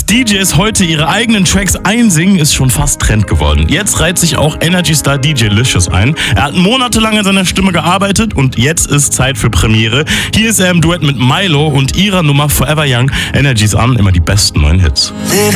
DJs heute ihre eigenen Tracks einsingen, ist schon fast Trend geworden. Jetzt reiht sich auch Energy-Star DJ Licious ein. Er hat monatelang an seiner Stimme gearbeitet und jetzt ist Zeit für Premiere. Hier ist er im Duett mit Milo und ihrer Nummer Forever Young. Energies an, immer die besten neuen Hits. Living